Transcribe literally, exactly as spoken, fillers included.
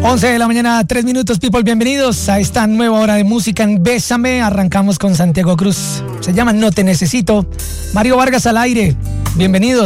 once de la mañana, tres minutos, people, bienvenidos a esta nueva hora de música en Bésame. Arrancamos con Santiago Cruz, se llama No Te Necesito. Mario Vargas al aire, bienvenidos.